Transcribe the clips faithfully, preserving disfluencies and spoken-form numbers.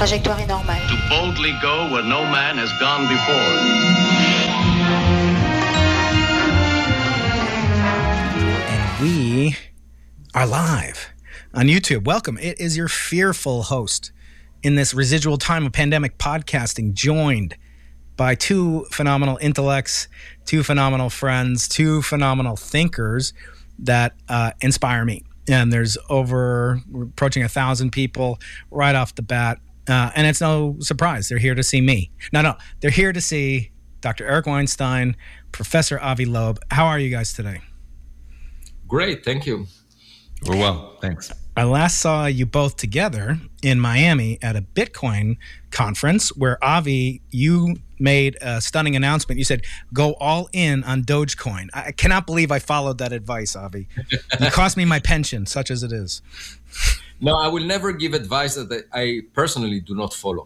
trajectoire est normale. To boldly go where no man has gone before. And we are live on YouTube. Welcome. It is your fearful host in this residual time of pandemic podcasting, joined by two phenomenal intellects, two phenomenal friends, two phenomenal thinkers that uh, inspire me. And there's over we're approaching a thousand people right off the bat. Uh, and it's no surprise. They're here to see me. No, no. They're here to see Doctor Eric Weinstein, Professor Avi Loeb. How are you guys today? Great. Thank you. We're well. Thanks. I last saw you both together in Miami at a Bitcoin conference where, Avi, you made a stunning announcement. You said, go all in on Dogecoin. I cannot believe I followed that advice, Avi. It cost me my pension, such as it is. No, I will never give advice that I personally do not follow.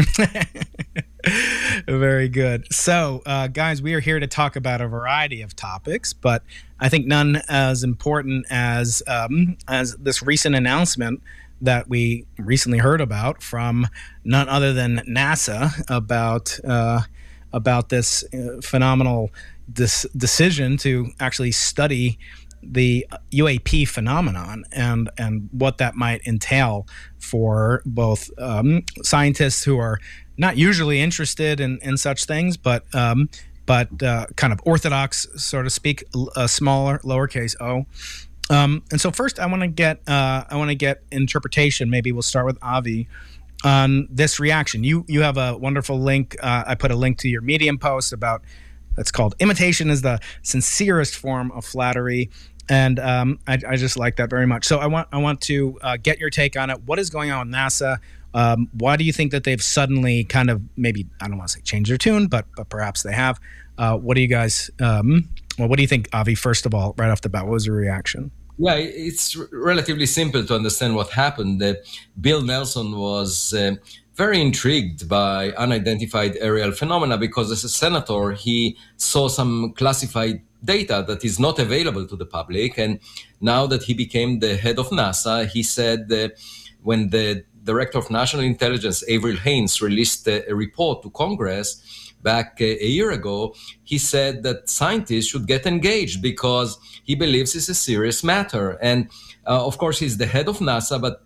Very good. So, uh, guys, we are here to talk about a variety of topics, but I think none as important as um, as this recent announcement that we recently heard about from none other than NASA about uh, about this uh, phenomenal dis- decision to actually study the U A P phenomenon and and what that might entail for both um, scientists who are not usually interested in, in such things, but um, but uh, kind of orthodox, so to speak, a smaller, lowercase o. Um, and so first, I want to get uh, I want to get interpretation. Maybe we'll start with Avi on this reaction. You you have a wonderful link. Uh, I put a link to your Medium post about. It's called "Imitation is the Sincerest Form of Flattery," and um, I, I just like that very much. So I want I want to uh, get your take on it. What is going on with NASA? Um, why do you think that they've suddenly kind of maybe I don't want to say changed their tune, but but perhaps they have? Uh, what do you guys? Um, well, what do you think, Avi? First of all, right off the bat, what was your reaction? Yeah, it's relatively simple to understand what happened. Uh, Bill Nelson was uh, very intrigued by unidentified aerial phenomena because as a senator, he saw some classified data that is not available to the public. And now that he became the head of NASA, he said uh, when the Director of National Intelligence, Avril Haines, released a, a report to Congress back a, a year ago, he said that scientists should get engaged because he believes it's a serious matter. And uh, of course, he's the head of NASA, but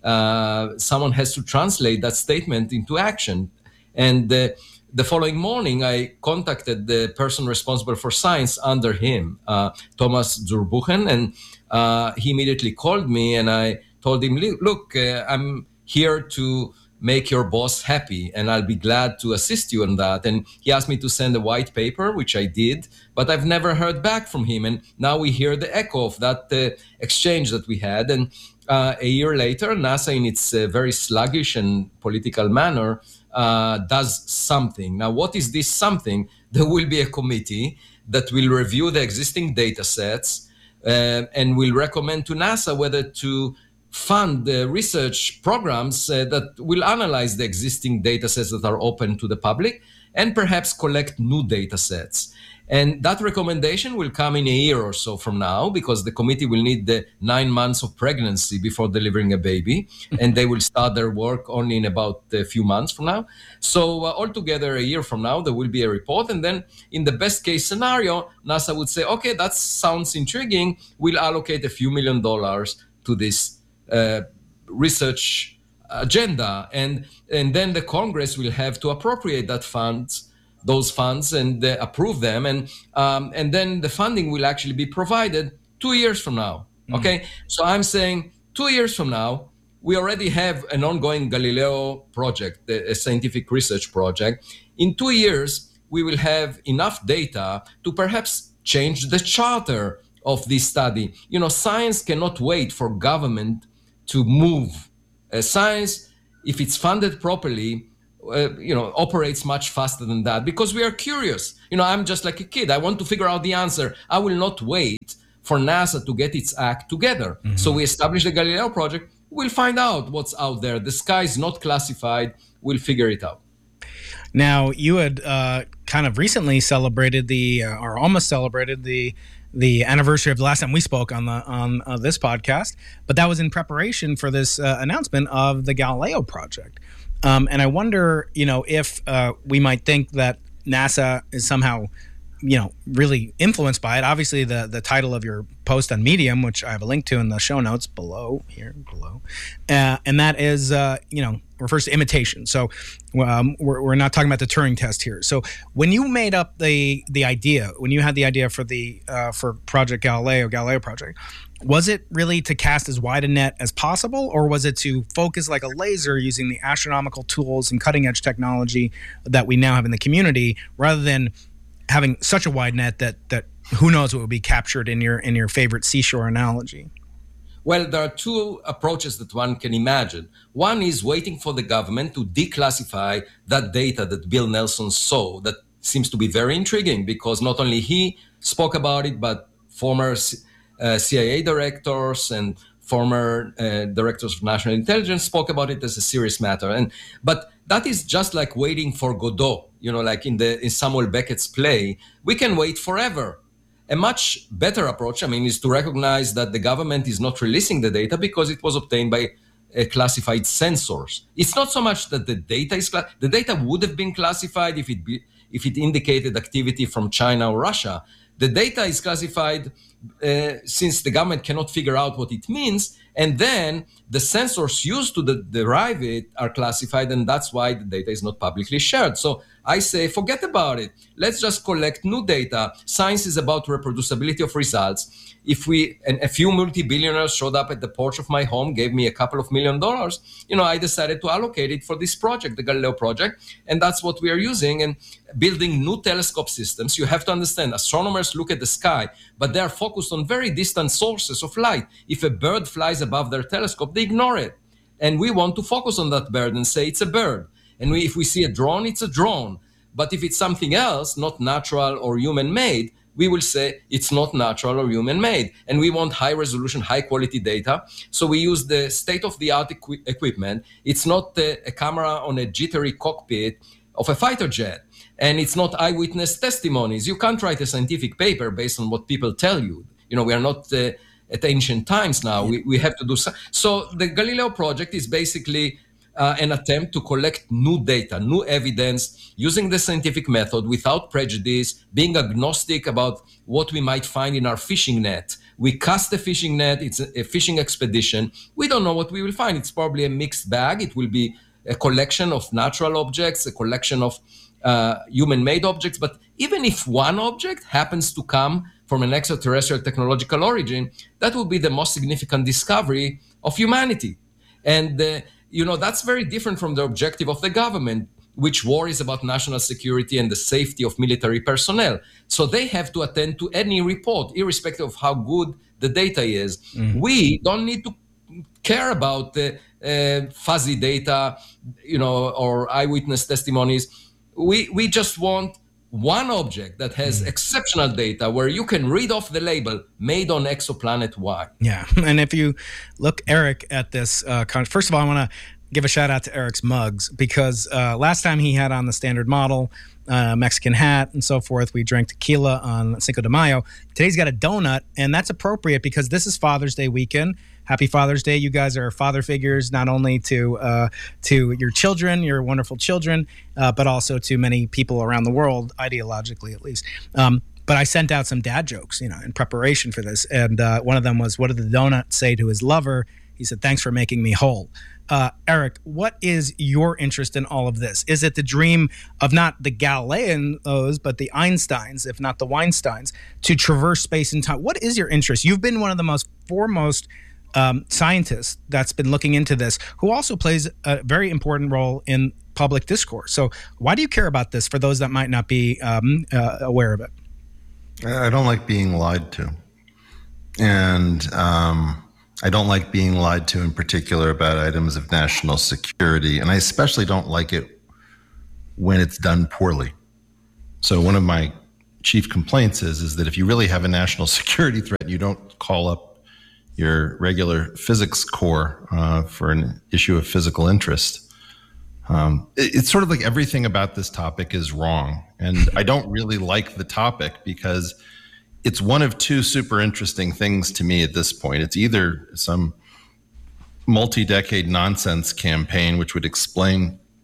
uh, someone has to translate that statement into action. And uh, the following morning, I contacted the person responsible for science under him, uh, Thomas Zurbuchen, and uh, he immediately called me and I told him, look, uh, I'm here to make your boss happy, and I'll be glad to assist you in that. And he asked me to send a white paper, which I did, but I've never heard back from him. And now we hear the echo of that uh, exchange that we had. And uh, a year later, NASA, in its uh, very sluggish and political manner, uh, does something. Now, what is this something? There will be a committee that will review the existing data sets uh, and will recommend to NASA whether to fund the research programs uh, that will analyze the existing data sets that are open to the public and perhaps collect new data sets. And that recommendation will come in a year or so from now because the committee will need the nine months of pregnancy before delivering a baby, and they will start their work only in about a few months from now. So uh, altogether, a year from now, there will be a report. And then in the best case scenario, NASA would say, okay, that sounds intriguing. We'll allocate a few million dollars to this Uh, research agenda, and and then the Congress will have to appropriate that funds, those funds, and uh, approve them, and um, and then the funding will actually be provided two years from now. Mm. Okay, so I'm saying two years from now, we already have an ongoing Galileo project, a scientific research project. In two years, we will have enough data to perhaps change the charter of this study. You know, science cannot wait for government to move. Uh, science, if it's funded properly, uh, you know, operates much faster than that because we are curious. You know, I'm just like a kid. I want to figure out the answer. I will not wait for NASA to get its act together. Mm-hmm. So we established the Galileo project. We'll find out what's out there. The sky is not classified. We'll figure it out. Now, you had uh, kind of recently celebrated the, uh, or almost celebrated the, the anniversary of the last time we spoke on the on uh, this podcast, but that was in preparation for this uh, announcement of the Galileo project. Um, and I wonder, you know, if uh, we might think that NASA is somehow, you know, really influenced by it. Obviously, the the title of your post on Medium, which I have a link to in the show notes below here, below, uh, and that is, uh, you know, refers to imitation. So um, we're we're not talking about the Turing test here. So when you made up the the idea, when you had the idea for the uh, for Project Galileo, Galileo Project, was it really to cast as wide a net as possible, or was it to focus like a laser using the astronomical tools and cutting edge technology that we now have in the community, rather than having such a wide net that that who knows what would be captured in your in your favorite seashore analogy? Well, there are two approaches that one can imagine. One is waiting for the government to declassify that data that Bill Nelson saw. That seems to be very intriguing because not only he spoke about it, but former uh, C I A directors and former uh, directors of national intelligence spoke about it as a serious matter. And but that is just like waiting for Godot, you know, like in the in Samuel Beckett's play. We can wait forever. A much better approach, I mean, is to recognize that the government is not releasing the data because it was obtained by uh, classified sensors. It's not so much that the data is cla- the data would have been classified if it be, if it indicated activity from China or Russia. The data is classified uh, since the government cannot figure out what it means, and then the sensors used to the, derive it are classified, and that's why the data is not publicly shared. So I say, forget about it. Let's just collect new data. Science is about reproducibility of results. If we and a few multi-billionaires showed up at the porch of my home, gave me a couple of million dollars, you know, I decided to allocate it for this project, the Galileo project, and that's what we are using. And building new telescope systems, you have to understand, astronomers look at the sky, but they are focused on very distant sources of light. If a bird flies above their telescope, they ignore it. And we want to focus on that bird and say it's a bird. And we, if we see a drone, it's a drone. But if it's something else, not natural or human-made, we will say it's not natural or human-made. And we want high-resolution, high-quality data. So we use the state-of-the-art equi- equipment. It's not a, a camera on a jittery cockpit of a fighter jet. And it's not eyewitness testimonies. You can't write a scientific paper based on what people tell you. You know, we are not uh, at ancient times now. We, we have to do so. So the Galileo project is basically Uh, an attempt to collect new data, new evidence, using the scientific method without prejudice, being agnostic about what we might find in our fishing net. We cast a fishing net, it's a, a fishing expedition. We don't know what we will find. It's probably a mixed bag. It will be a collection of natural objects, a collection of uh, human-made objects. But even if one object happens to come from an extraterrestrial technological origin, that will be the most significant discovery of humanity. And uh, You know, that's very different from the objective of the government, which worries about national security and the safety of military personnel. So they have to attend to any report, irrespective of how good the data is. Mm-hmm. We don't need to care about the uh, fuzzy data, you know, or eyewitness testimonies. We we just want one object that has mm-hmm. exceptional data where you can read off the label made on exoplanet Y. Yeah. And if you look, Eric, at this, uh, con- first of all, I want to give a shout out to Eric's mugs, because uh, last time he had on the standard model, uh, Mexican hat and so forth, we drank tequila on Cinco de Mayo. Today's got a donut, and that's appropriate because this is Father's Day weekend. Happy Father's Day. You guys are father figures, not only to uh, to your children, your wonderful children, uh, but also to many people around the world, ideologically at least. Um, but I sent out some dad jokes, you know, in preparation for this. And uh, one of them was, what did the donut say to his lover? He said, thanks for making me whole. Uh, Eric, what is your interest in all of this? Is it the dream of not the Galileans, but the Einsteins, if not the Weinsteins, to traverse space and time? What is your interest? You've been one of the most foremost Um, scientist that's been looking into this, who also plays a very important role in public discourse. So why do you care about this for those that might not be um, uh, aware of it? I don't like being lied to. And um, I don't like being lied to in particular about items of national security. And I especially don't like it when it's done poorly. So one of my chief complaints is, is that if you really have a national security threat, you don't call up your regular physics core uh, for an issue of physical interest. Um, it, it's sort of like everything about this topic is wrong. And I don't really like the topic because it's one of two super interesting things to me at this point. It's either some multi-decade nonsense campaign, which would explain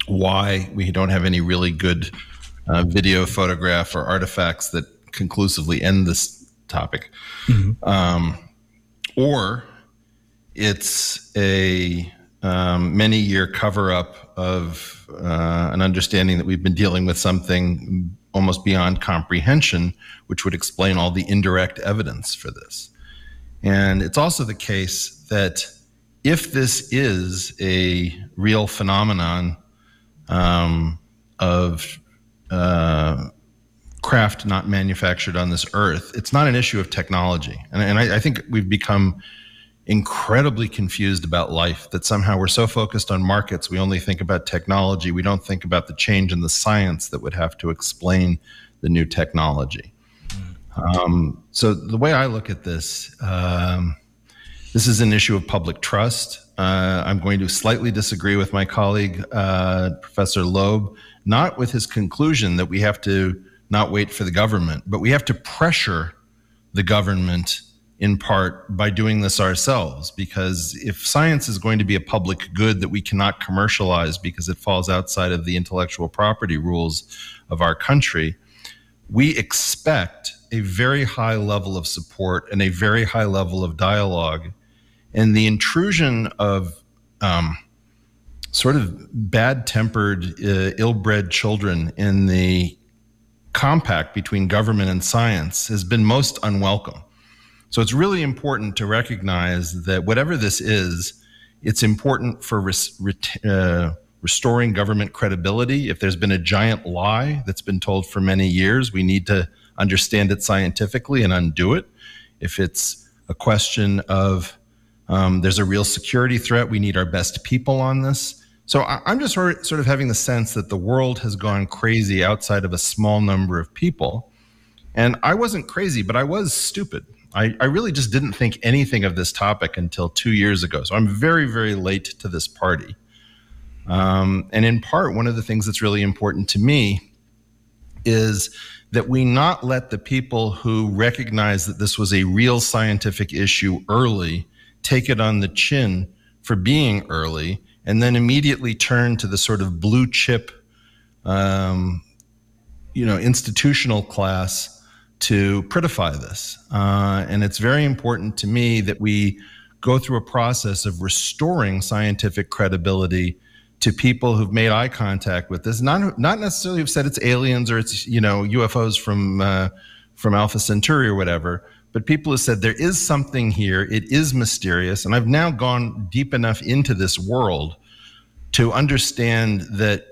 why we don't have any really good uh, video, photograph, or artifacts that conclusively end this topic. Mm-hmm. Um, or it's a um, many-year cover-up of uh, an understanding that we've been dealing with something almost beyond comprehension, which would explain all the indirect evidence for this. And it's also the case that if this is a real phenomenon um, of uh, craft not manufactured on this earth, it's not an issue of technology. And, and I, I think we've become incredibly confused about life, that somehow we're so focused on markets, we only think about technology. We don't think about the change in the science that would have to explain the new technology. Um, so the way I look at this, um, this is an issue of public trust. Uh, I'm going to slightly disagree with my colleague, uh, Professor Loeb, not with his conclusion that we have to not wait for the government, but we have to pressure the government in part by doing this ourselves, because if science is going to be a public good that we cannot commercialize because it falls outside of the intellectual property rules of our country, we expect a very high level of support and a very high level of dialogue. And the intrusion of um, sort of bad-tempered, uh, ill-bred children in the compact between government and science has been most unwelcome. So it's really important to recognize that whatever this is, it's important for res- ret- uh, restoring government credibility. If there's been a giant lie that's been told for many years, we need to understand it scientifically and undo it. If it's a question of um, there's a real security threat, we need our best people on this. So I- I'm just sort of, sort of having the sense that the world has gone crazy outside of a small number of people. And I wasn't crazy, but I was stupid. I, I really just didn't think anything of this topic until two years ago. So I'm very, very late to this party. Um, and in part, one of the things that's really important to me is that we not let the people who recognize that this was a real scientific issue early take it on the chin for being early, and then immediately turn to the sort of blue chip, um, you know, institutional class to prettify this. Uh, and it's very important to me that we go through a process of restoring scientific credibility to people who've made eye contact with this, not not necessarily who've said it's aliens or it's, you know, U F Os from uh, from Alpha Centauri or whatever, but people who said there is something here, it is mysterious. And I've now gone deep enough into this world to understand that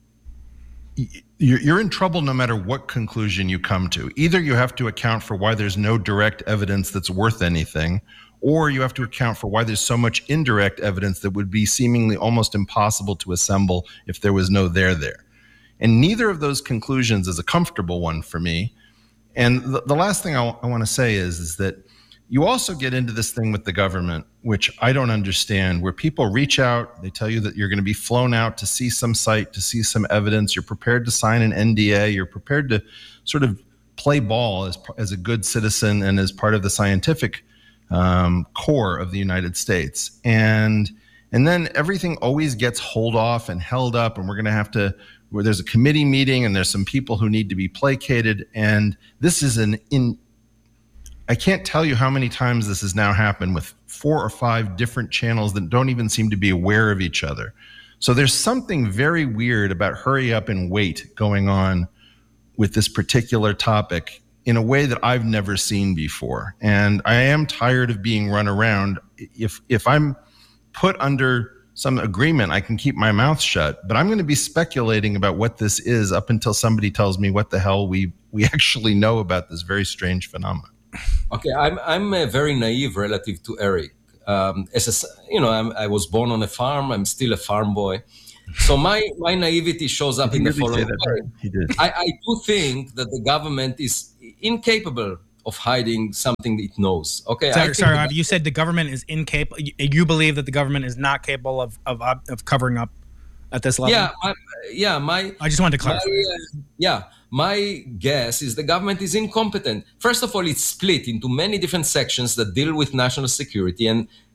you're in trouble no matter what conclusion you come to. Either you have to account for why there's no direct evidence that's worth anything, or you have to account for why there's so much indirect evidence that would be seemingly almost impossible to assemble if there was no there there. And neither of those conclusions is a comfortable one for me. And the, the last thing I, I want to say is, is that you also get into this thing with the government, which I don't understand, where people reach out, they tell you that you're going to be flown out to see some site, to see some evidence, you're prepared to sign an N D A, you're prepared to sort of play ball as, as a good citizen and as part of the scientific um, core of the United States. And, and then everything always gets hold off and held up, and we're going to have to, where there's a committee meeting and there's some people who need to be placated. And this is an in, I can't tell you how many times this has now happened with four or five different channels that don't even seem to be aware of each other. So there's something very weird about hurry up and wait going on with this particular topic in a way that I've never seen before. And I am tired of being run around. If if I'm put under some agreement, I can keep my mouth shut, but I'm going to be speculating about what this is up until somebody tells me what the hell we, we actually know about this very strange phenomenon. Okay, I'm I'm uh, very naive relative to Eric. Um, as a, you know, I'm, I was born on a farm. I'm still a farm boy, so my, my naivety shows up in the following way. He did. I, I do think that the government is incapable of hiding something it knows. Okay, sorry, sorry the, you said the government is incapable. You believe that the government is not capable of of, of covering up at this level? Yeah, my, yeah. My I just wanted to clarify. My, uh, yeah. My guess is the government is incompetent. First of all, it's split into many different sections that deal with national security, and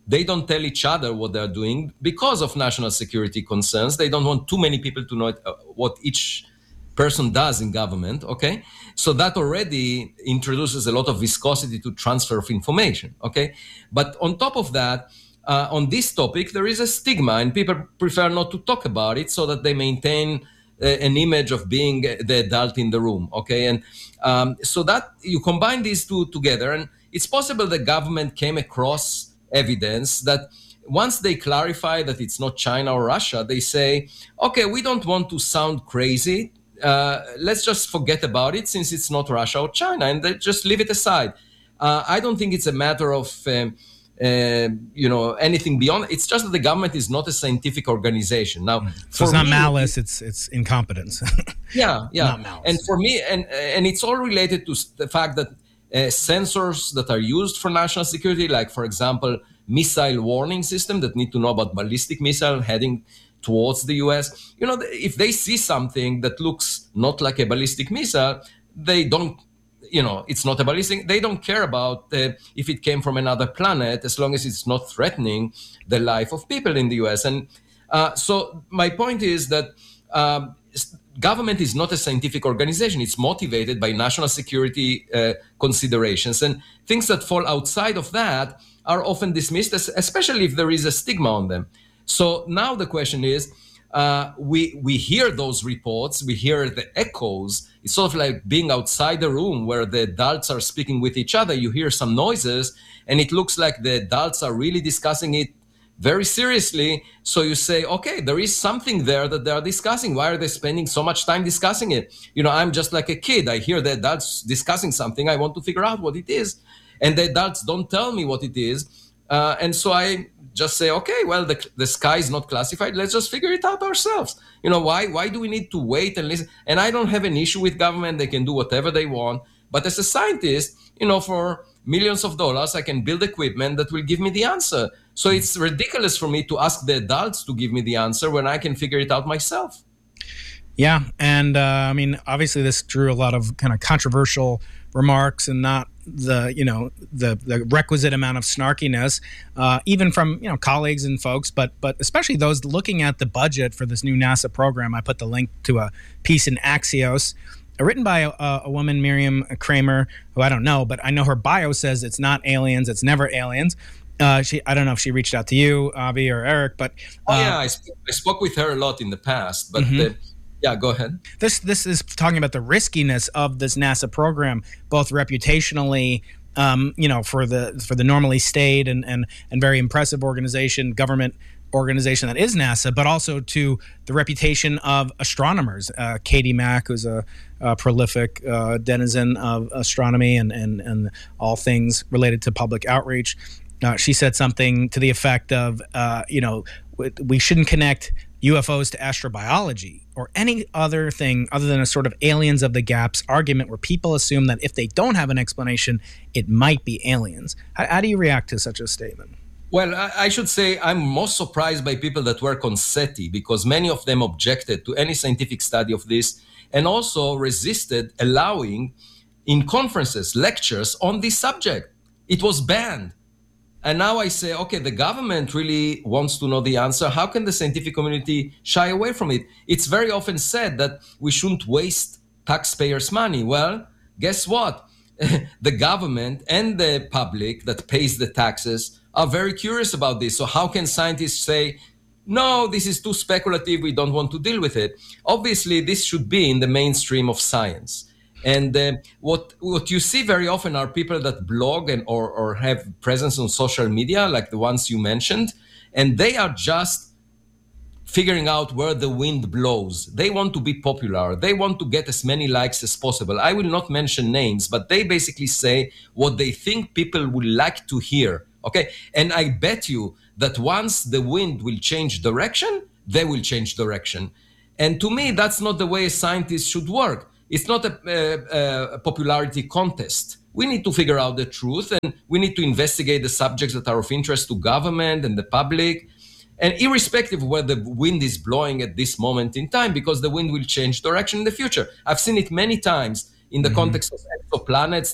They don't tell each other what they're doing because of national security concerns. They don't want too many people to know uh, what each person does in government, okay? So that already introduces a lot of viscosity to transfer of information, okay? But on top of that, uh, on this topic, there is a stigma, and people prefer not to talk about it so that they maintain uh, an image of being the adult in the room, okay? And um, so that you combine these two together, and it's possible the government came across evidence that once they clarify that it's not China or Russia, they say, okay, we don't want to sound crazy. Uh, let's just forget about it since it's not Russia or China, and they just leave it aside. Uh, I don't think it's a matter of, um, uh, you know, anything beyond. It's just that the government is not a scientific organization. Now, so it's not me, malice; it's it's incompetence. yeah, yeah. Not malice. And for me, and and it's all related to the fact that uh, sensors that are used for national security, like for example, missile warning system that need to know about ballistic missile heading towards the U S. You know, if they see something that looks not like a ballistic missile, they don't, you know, it's not a ballistic, they don't care about uh, if it came from another planet, as long as it's not threatening the life of people in the U S. And uh, so my point is that um, government is not a scientific organization. It's motivated by national security uh, considerations. And things that fall outside of that are often dismissed, especially if there is a stigma on them. So now the question is, uh, we we hear those reports, we hear the echoes. It's sort of like being outside the room where the adults are speaking with each other. You hear some noises, and it looks like the adults are really discussing it very seriously. So you say, okay, there is something there that they are discussing. Why are they spending so much time discussing it? You know, I'm just like a kid. I hear the adults discussing something. I want to figure out what it is. And the adults don't tell me what it is. Uh, and so I just say, okay, well, the, the sky is not classified. Let's just figure it out ourselves. You know, why why do we need to wait and listen? And I don't have an issue with government. They can do whatever they want. But as a scientist, you know, for millions of dollars, I can build equipment that will give me the answer. So it's ridiculous for me to ask the adults to give me the answer when I can figure it out myself. Yeah. And uh, I mean, obviously this drew a lot of kind of controversial remarks and not the, you know, the, the requisite amount of snarkiness, uh, even from, you know, colleagues and folks, but but especially those looking at the budget for this new NASA program. I put the link to a piece in Axios written by a, a woman, Miriam Kramer, who I don't know, but I know her bio says it's not aliens. It's never aliens. Uh, she, I don't know if she reached out to you, Avi or Eric, but uh, oh yeah, I, sp- I spoke with her a lot in the past, but mm-hmm. the, yeah, go ahead. This this is talking about the riskiness of this NASA program, both reputationally, um, you know, for the for the normally staid and and and very impressive organization, government organization that is NASA, but also to the reputation of astronomers. Uh, Katie Mack, who's a, a prolific uh, denizen of astronomy and and and all things related to public outreach. Uh, she said something to the effect of, uh, you know, we shouldn't connect U F Os to astrobiology or any other thing other than a sort of aliens of the gaps argument where people assume that if they don't have an explanation, it might be aliens. How, how do you react to such a statement? Well, I should say I'm most surprised by people that work on SETI because many of them objected to any scientific study of this and also resisted allowing in conferences, lectures on this subject. It was banned. And now I say, okay, the government really wants to know the answer. How can the scientific community shy away from it? It's very often said that we shouldn't waste taxpayers' money. Well, guess what? The government and the public that pays the taxes are very curious about this. So how can scientists say, no, this is too speculative, we don't want to deal with it? Obviously, this should be in the mainstream of science. And uh, what what you see very often are people that blog and or, or have presence on social media, like the ones you mentioned, and they are just figuring out where the wind blows. They want to be popular. They want to get as many likes as possible. I will not mention names, but they basically say what they think people would like to hear. Okay, and I bet you that once the wind will change direction, they will change direction. And to me, that's not the way a scientist should work. It's not a, a, a popularity contest. We need to figure out the truth, and we need to investigate the subjects that are of interest to government and the public, and irrespective of where the wind is blowing at this moment in time, because the wind will change direction in the future. I've seen it many times in the mm-hmm. context of exoplanets